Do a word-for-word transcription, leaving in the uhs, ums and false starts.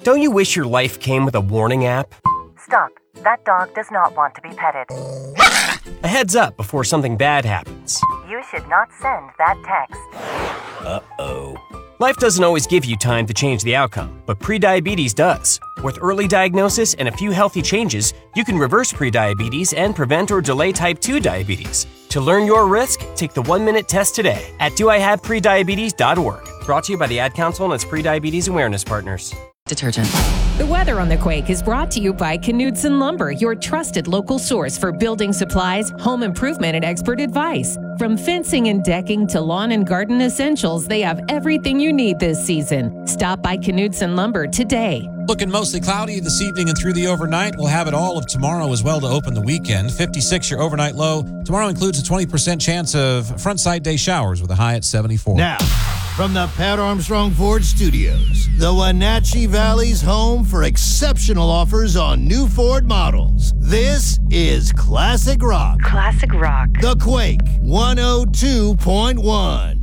Don't you wish your life came with a warning app? Stop. That dog does not want to be petted. A heads up before something bad happens. You should not send that text. Uh-oh. Life doesn't always give you time to change the outcome, but prediabetes does. With early diagnosis and a few healthy changes, you can reverse prediabetes and prevent or delay type two diabetes. To learn your risk, take the one-minute test today at do I have prediabetes dot org. Brought to you by the Ad Council and its prediabetes awareness partners. Detergent. The weather on the Quake is brought to you by Knudsen Lumber, your trusted local source for building supplies, home improvement, and expert advice. From fencing and decking to lawn and garden essentials, they have everything you need this season. Stop by Knudsen Lumber today. Looking mostly cloudy this evening and through the overnight. We'll have it all of tomorrow as well to open the weekend. fifty-six your overnight low. Tomorrow includes a twenty percent chance of front side day showers with a high at seventy-four. Now, from the Pat Armstrong Ford Studios, the Wenatchee Valley's home for exceptional offers on new Ford models. This is Classic Rock. Classic Rock. The Quake one oh two point one.